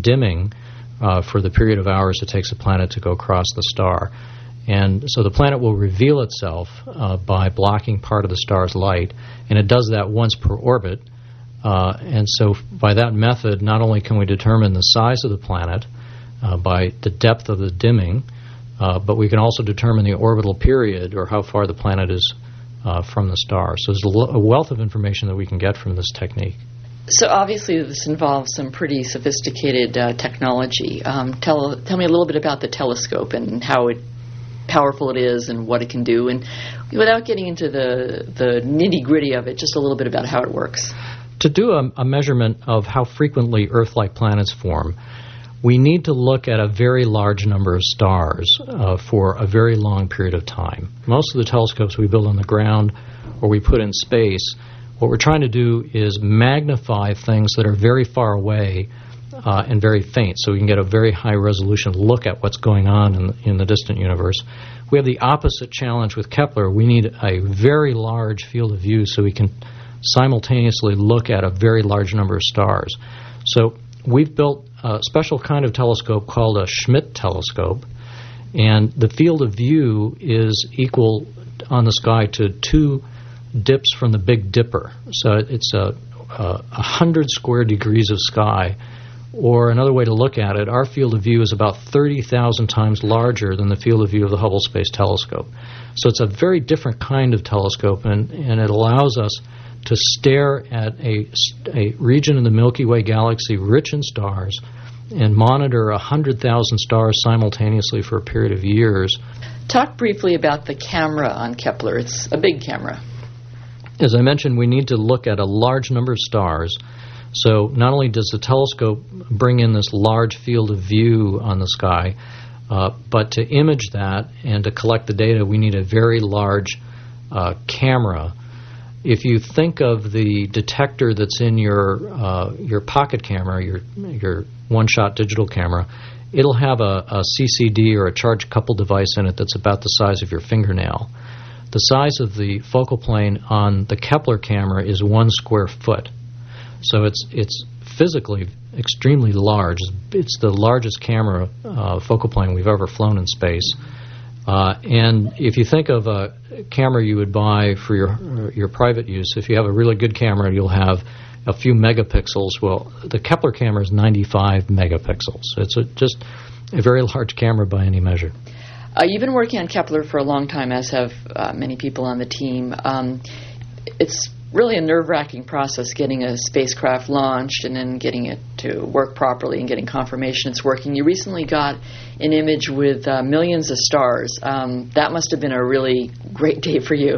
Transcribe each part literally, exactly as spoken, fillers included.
dimming uh, for the period of hours it takes a planet to go across the star. And so the planet will reveal itself uh, by blocking part of the star's light, and it does that once per orbit. Uh, and so by that method, not only can we determine the size of the planet uh, by the depth of the dimming, uh, but we can also determine the orbital period, or how far the planet is uh, from the star. So there's a, lo- a wealth of information that we can get from this technique. So obviously this involves some pretty sophisticated uh, technology. Um, tell, tell me a little bit about the telescope and how it powerful it is and what it can do, and without getting into the, the nitty-gritty of it, just a little bit about how it works. To do a, a measurement of how frequently Earth-like planets form, we need to look at a very large number of stars uh, for a very long period of time. Most of the telescopes we build on the ground or we put in space, what we're trying to do is magnify things that are very far away uh, and very faint, so we can get a very high-resolution look at what's going on in the, in the distant universe. We have the opposite challenge with Kepler. We need a very large field of view so we can simultaneously look at a very large number of stars. So we've built a special kind of telescope called a Schmidt telescope, and the field of view is equal on the sky to two dips from the Big Dipper. So it's a, a, a hundred square degrees of sky, or another way to look at it, our field of view is about thirty thousand times larger than the field of view of the Hubble Space Telescope. So it's a very different kind of telescope, and, and it allows us to stare at a, a region in the Milky Way galaxy rich in stars and monitor one hundred thousand stars simultaneously for a period of years. Talk briefly about the camera on Kepler. It's a big camera. As I mentioned, we need to look at a large number of stars. So not only does the telescope bring in this large field of view on the sky, uh, but to image that and to collect the data, we need a very large uh, camera. If you think of the detector that's in your uh, your pocket camera, your your one-shot digital camera, it'll have a, a C C D or a charge coupled device in it that's about the size of your fingernail. The size of the focal plane on the Kepler camera is one square foot. So it's it's physically extremely large. It's the largest camera uh, focal plane we've ever flown in space. Uh, and if you think of a camera you would buy for your your private use, if you have a really good camera, you'll have a few megapixels. Well, the Kepler camera is ninety-five megapixels. It's a, just a very large camera by any measure. Uh, you've been working on Kepler for a long time, as have uh, many people on the team. Um, it's really a nerve-wracking process getting a spacecraft launched and then getting it to work properly and getting confirmation it's working. You recently got an image with uh, millions of stars. Um, that must have been a really great day for you.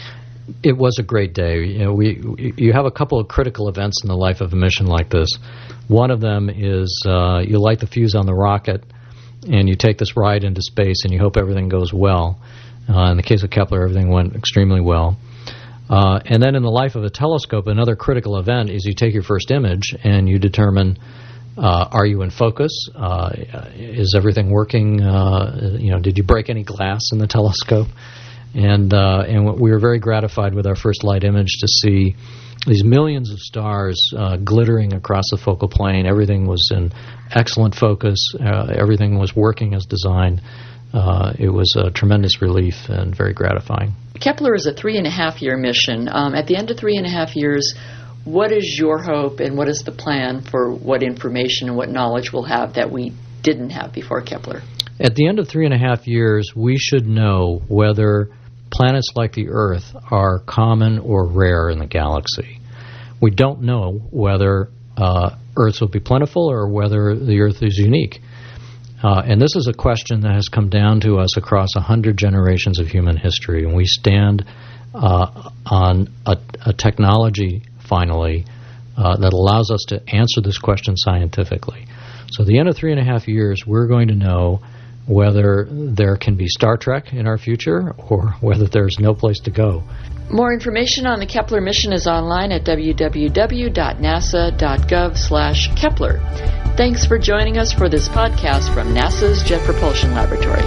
It was a great day. You know, we you have a couple of critical events in the life of a mission like this. One of them is uh, you light the fuse on the rocket and you take this ride into space and you hope everything goes well. Uh, in the case of Kepler, everything went extremely well. Uh, and then in the life of a telescope, another critical event is you take your first image and you determine, uh, are you in focus? Uh, is everything working? Uh, you know, did you break any glass in the telescope? And uh, and we were very gratified with our first light image to see these millions of stars uh, glittering across the focal plane. Everything was in excellent focus. Uh, everything was working as designed. Uh, it was a tremendous relief and very gratifying. Kepler is a three-and-a-half-year mission. Um, at the end of three and a half years, what is your hope and what is the plan for what information and what knowledge we'll have that we didn't have before Kepler? At the end of three and a half years, we should know whether planets like the Earth are common or rare in the galaxy. We don't know whether uh, Earths will be plentiful or whether the Earth is unique. Uh, and this is a question that has come down to us across a hundred generations of human history, and we stand uh, on a, a technology, finally, uh, that allows us to answer this question scientifically. So at the end of three and a half years, we're going to know whether there can be Star Trek in our future or whether there's no place to go. More information on the Kepler mission is online at w w w dot nasa dot gov slash Kepler. Thanks for joining us for this podcast from NASA's Jet Propulsion Laboratory.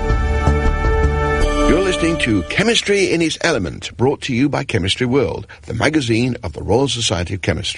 You're listening to Chemistry in its Element, brought to you by Chemistry World, the magazine of the Royal Society of Chemistry.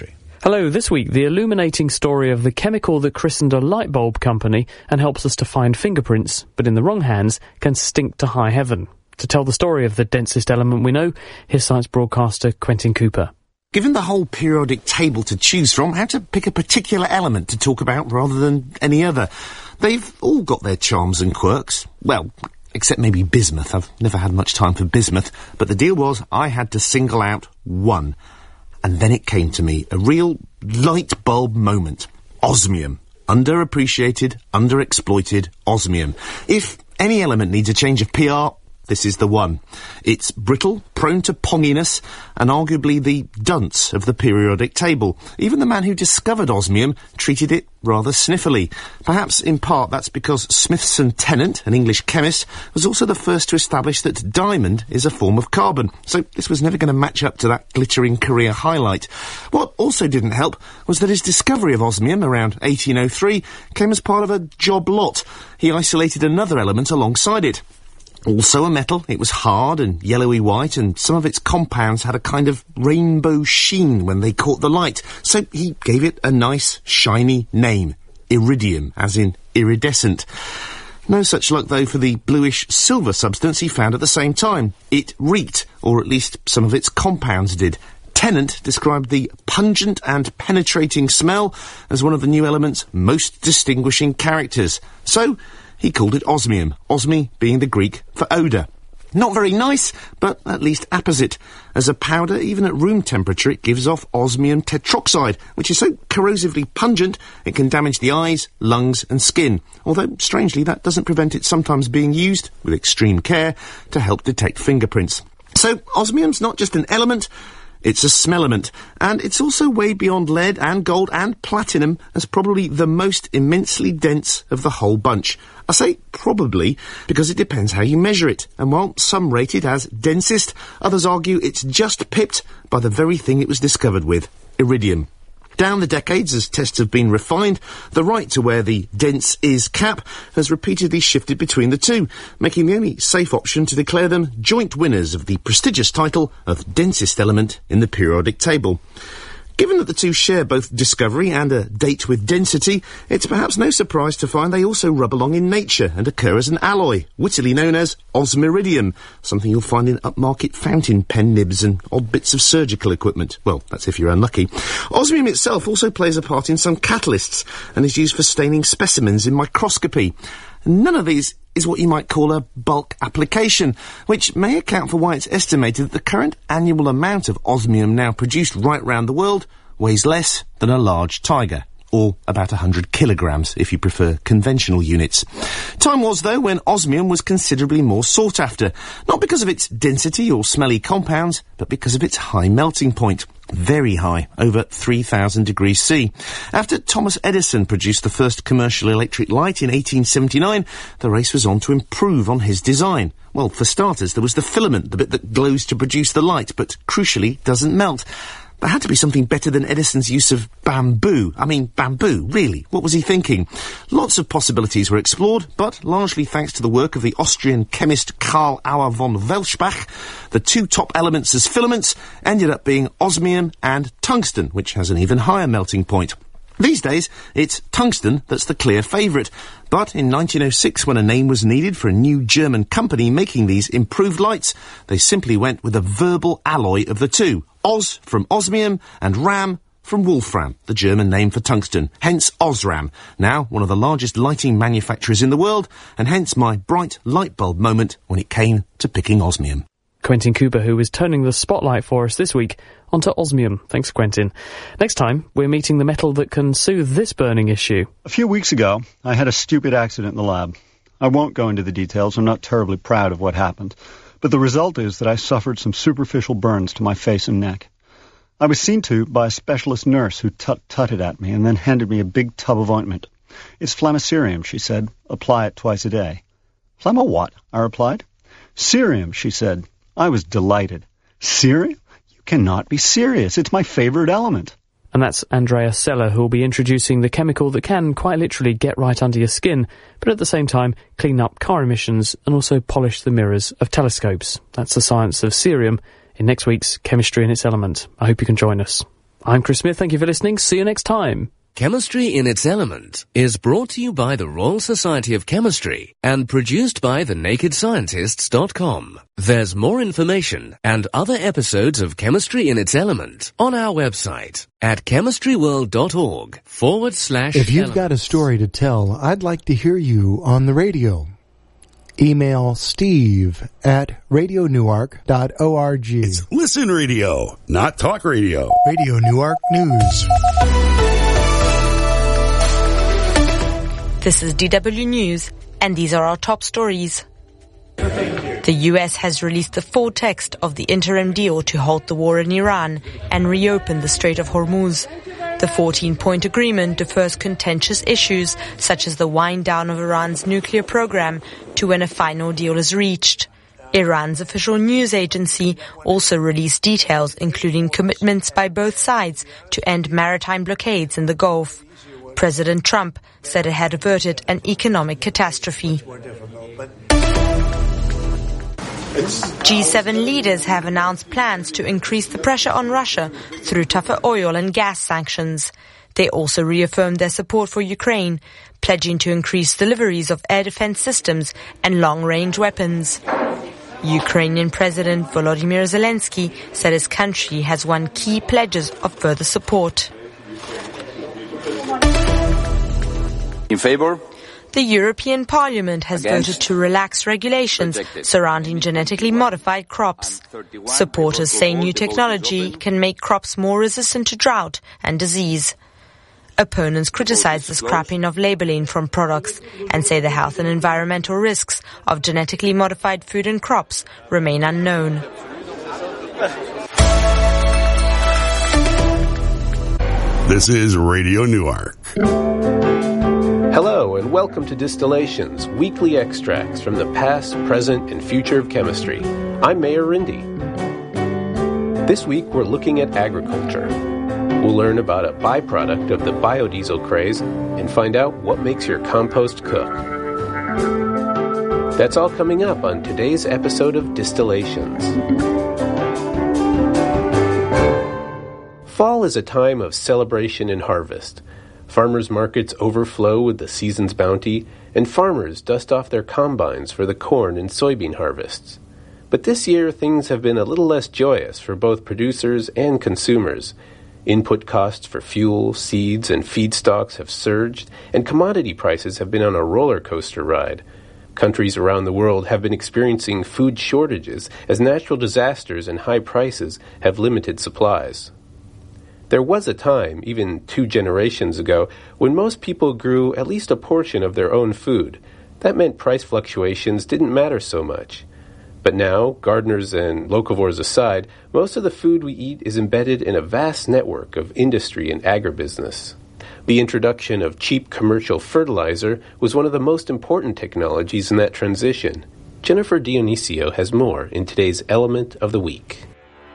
Hello, this week the illuminating story of the chemical that christened a light bulb company and helps us to find fingerprints, but in the wrong hands can stink to high heaven. To tell the story of the densest element we know, here's science broadcaster Quentin Cooper. Given the whole periodic table to choose from, how to pick a particular element to talk about rather than any other? They've all got their charms and quirks. Well, except maybe bismuth. I've never had much time for bismuth, but the deal was I had to single out one. And then it came to me, a real light bulb moment. Osmium. Underappreciated, underexploited osmium. If any element needs a change of P R, this is the one. It's brittle, prone to ponginess, and arguably the dunce of the periodic table. Even the man who discovered osmium treated it rather sniffily. Perhaps in part that's because Smithson Tennant, an English chemist, was also the first to establish that diamond is a form of carbon. So this was never going to match up to that glittering career highlight. What also didn't help was that his discovery of osmium around eighteen oh three came as part of a job lot. He isolated another element alongside it. Also a metal, it was hard and yellowy white, and some of its compounds had a kind of rainbow sheen when they caught the light, so he gave it a nice, shiny name. Iridium, as in iridescent. No such luck, though, for the bluish silver substance he found at the same time. It reeked, or at least some of its compounds did. Tennant described the pungent and penetrating smell as one of the new element's most distinguishing characters. So he called it osmium, osmi being the Greek for odour. Not very nice, but at least apposite. As a powder, even at room temperature, it gives off osmium tetroxide, which is so corrosively pungent it can damage the eyes, lungs and skin. Although, strangely, that doesn't prevent it sometimes being used, with extreme care, to help detect fingerprints. So, osmium's not just an element, it's a smellement, and it's also way beyond lead and gold and platinum as probably the most immensely dense of the whole bunch. I say probably because it depends how you measure it, and while some rate it as densest, others argue it's just pipped by the very thing it was discovered with, iridium. Down the decades, as tests have been refined, the right to wear the dense is cap has repeatedly shifted between the two, making the only safe option to declare them joint winners of the prestigious title of densest element in the periodic table. Given that the two share both discovery and a date with density, it's perhaps no surprise to find they also rub along in nature and occur as an alloy, wittily known as osmiridium, something you'll find in upmarket fountain pen nibs and odd bits of surgical equipment. Well, that's if you're unlucky. Osmium itself also plays a part in some catalysts and is used for staining specimens in microscopy. None of these is what you might call a bulk application, which may account for why it's estimated that the current annual amount of osmium now produced right round the world weighs less than a large tiger, or about one hundred kilograms if you prefer conventional units. Time was, though, when osmium was considerably more sought after, not because of its density or smelly compounds, but because of its high melting point. Very high, over three thousand degrees C. After Thomas Edison produced the first commercial electric light in eighteen seventy-nine, the race was on to improve on his design. Well, for starters, there was the filament, the bit that glows to produce the light, but crucially doesn't melt. There had to be something better than Edison's use of bamboo. I mean, bamboo, really? What was he thinking? Lots of possibilities were explored, but largely thanks to the work of the Austrian chemist Karl Auer von Welschbach, the two top elements as filaments ended up being osmium and tungsten, which has an even higher melting point. These days, it's tungsten that's the clear favourite. But in nineteen oh six, when a name was needed for a new German company making these improved lights, they simply went with a verbal alloy of the two. Os from osmium and ram from wolfram, the German name for tungsten. Hence Osram, now one of the largest lighting manufacturers in the world, and hence my bright light bulb moment when it came to picking osmium. Quentin Cooper, who is turning the spotlight for us this week onto osmium. Thanks, Quentin. Next time, we're meeting the metal that can soothe this burning issue. A few weeks ago, I had a stupid accident in the lab. I won't go into the details. I'm not terribly proud of what happened. But the result is that I suffered some superficial burns to my face and neck. I was seen to by a specialist nurse who tut-tutted at me and then handed me a big tub of ointment. It's flamacerium, she said. Apply it twice a day. Flama what? I replied. Cerium, she said. I was delighted. Cerium? You cannot be serious. It's my favourite element. And that's Andrea Sella, who will be introducing the chemical that can quite literally get right under your skin, but at the same time clean up car emissions and also polish the mirrors of telescopes. That's the science of cerium in next week's Chemistry in its Element. I hope you can join us. I'm Chris Smith. Thank you for listening. See you next time. Chemistry in its Element is brought to you by the Royal Society of Chemistry and produced by the naked scientists dot com. There's more information and other episodes of Chemistry in its Element on our website at chemistryworld.org forward slash If you've elements. got a story to tell, I'd like to hear you on the radio. Email steve at radio newark dot org. It's Listen Radio, not Talk Radio. Radio Newark News. This is D W News, and these are our top stories. The U S has released the full text of the interim deal to halt the war in Iran and reopen the Strait of Hormuz. The fourteen-point agreement defers contentious issues such as the wind-down of Iran's nuclear program to when a final deal is reached. Iran's official news agency also released details including commitments by both sides to end maritime blockades in the Gulf. President Trump said it had averted an economic catastrophe. G seven leaders have announced plans to increase the pressure on Russia through tougher oil and gas sanctions. They also reaffirmed their support for Ukraine, pledging to increase deliveries of air defense systems and long-range weapons. Ukrainian President Volodymyr Zelensky said his country has won key pledges of further support. In favor? The European Parliament has Against? voted to relax regulations Rejected. surrounding genetically modified crops. Supporters say new technology can make crops more resistant to drought and disease. Opponents criticize the scrapping of labeling from products and say the health and environmental risks of genetically modified food and crops remain unknown. This is Radio Newark. Hello and welcome to Distillations, weekly extracts from the past, present, and future of chemistry. I'm Mayor Rindy. This week we're looking at agriculture. We'll learn about a byproduct of the biodiesel craze and find out what makes your compost cook. That's all coming up on today's episode of Distillations. Fall is a time of celebration and harvest. Farmers' markets overflow with the season's bounty, and farmers dust off their combines for the corn and soybean harvests. But this year, things have been a little less joyous for both producers and consumers. Input costs for fuel, seeds, and feedstocks have surged, and commodity prices have been on a roller coaster ride. Countries around the world have been experiencing food shortages as natural disasters and high prices have limited supplies. There was a time, even two generations ago, when most people grew at least a portion of their own food. That meant price fluctuations didn't matter so much. But now, gardeners and locavores aside, most of the food we eat is embedded in a vast network of industry and agribusiness. The introduction of cheap commercial fertilizer was one of the most important technologies in that transition. Jennifer Dionisio has more in today's Element of the Week.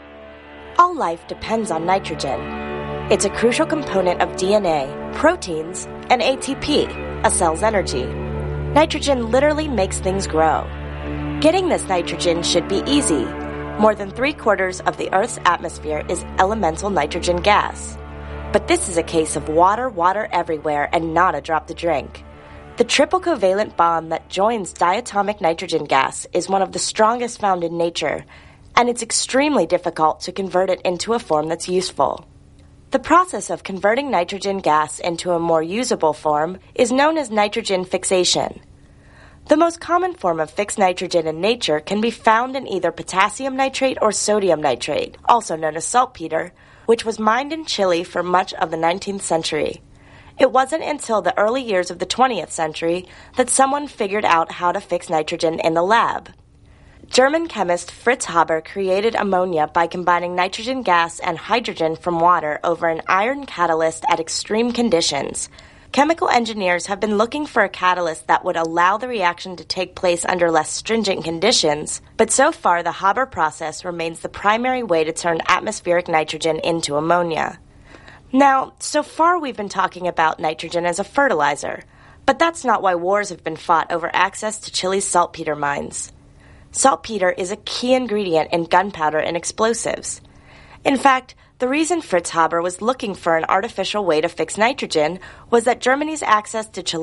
All life depends on nitrogen. It's a crucial component of D N A, proteins, and A T P, a cell's energy. Nitrogen literally makes things grow. Getting this nitrogen should be easy. More than three quarters of the Earth's atmosphere is elemental nitrogen gas. But this is a case of water, water everywhere, and not a drop to drink. The triple covalent bond that joins diatomic nitrogen gas is one of the strongest found in nature, and it's extremely difficult to convert it into a form that's useful. The process of converting nitrogen gas into a more usable form is known as nitrogen fixation. The most common form of fixed nitrogen in nature can be found in either potassium nitrate or sodium nitrate, also known as saltpeter, which was mined in Chile for much of the nineteenth century. It wasn't until the early years of the twentieth century that someone figured out how to fix nitrogen in the lab. German chemist Fritz Haber created ammonia by combining nitrogen gas and hydrogen from water over an iron catalyst at extreme conditions. Chemical engineers have been looking for a catalyst that would allow the reaction to take place under less stringent conditions, but so far the Haber process remains the primary way to turn atmospheric nitrogen into ammonia. Now, so far we've been talking about nitrogen as a fertilizer, but that's not why wars have been fought over access to Chile's saltpeter mines. Saltpeter is a key ingredient in gunpowder and explosives. In fact, The reason Fritz Haber was looking for an artificial way to fix nitrogen was that Germany's access to